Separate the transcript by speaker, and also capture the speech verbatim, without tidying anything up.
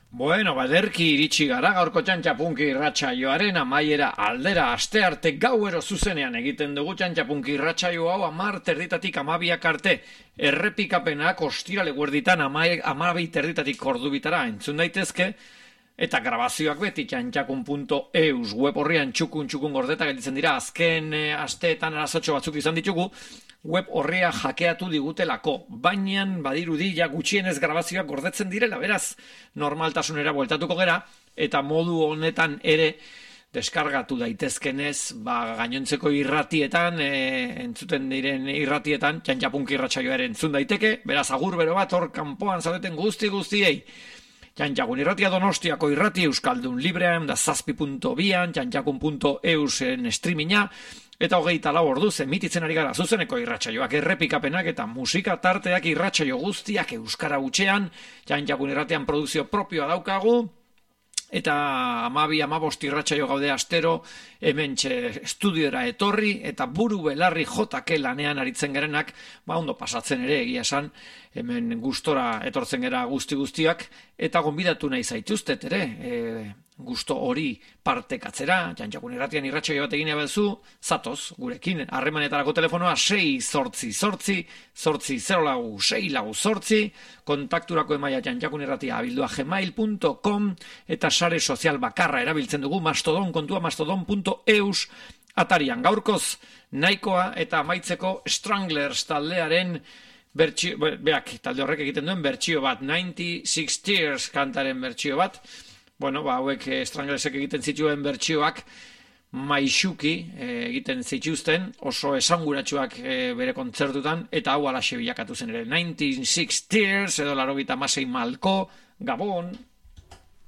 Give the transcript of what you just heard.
Speaker 1: Bueno, baderki iritsi gara gaurko txantxapunki irratsaioaren amaiera aldera astearte gauero zuzenean egiten dugu txantxapunki irratsaio hau hamar terditatik hamabiak arte errepikapenak ostirale guerditan hamabi terditatik ordubitara entzun daitezke eta grabazioak beti txantxakun punto eus web horrian txukun txukun gordeta gelditzen dira azken e, asteetan arazotxo batzuk izan ditugu web horria hackeatu digutelako, baina badirudi ja gutxienez grabazioak gordetzen direla, beraz normaltasunera bueltatuko gera, eta modu honetan ere deskargatu daitezkenez, ba, gainontzeko irratietan, e, entzuten diren irratietan, txantxapunki irratsaioa ere entzun daiteke, beraz agur bero bat hor kanpoan zaudeten guzti guztiei. Txantxakun irratia Donostiako irrati Euskaldun Librean, da zazpi puntu bian, txantxakun puntu eusen streaminga, eta hogeita lau orduz emititzen ari gara zuzeneko irratsaioak errepikapenak eta musika tarteak irratsaio guztiak euskara hutsean, txantxakun irratean produkzio propioa daukagu, eta hamabi hamabost irratsaio gaude astero hementxe estudiora etorri, eta buru belarri jotake lanean aritzen gerenak, ba ondo pasatzen ere egia esan, hemen gustora etortzen gera guzti guztiak, eta gonbidatu nahi zaituztet ere, e, gusto hori partekatzera, txantxakun irratian irratsaio bat egin abezu, zatoz, gurekin, harremanetarako telefonoa sei zortzi zortzi, zortzi zero lau, sei lau zortzi, kontakturako emaia txantxakun irratia abildua gmail punto com, eta sare sozial bakarra erabiltzen dugu, mastodon kontua mastodon punto eus, atarian gaurkoz, nahikoa eta amaitzeko Stranglers taldearen bertsio, beak, talde horrek egiten duen bertsio bat, ninety-six Tears kantaren bertsio bat, bueno, ba, hauek Stranglersek egiten zituen bertsioak maixuki e, egiten zituzten, oso esanguratsuak e, bere kontzertutan, eta hau alaxe bilakatu zen ere. ninety-six Tears, edo laurogeita hamasei malko, Gabon,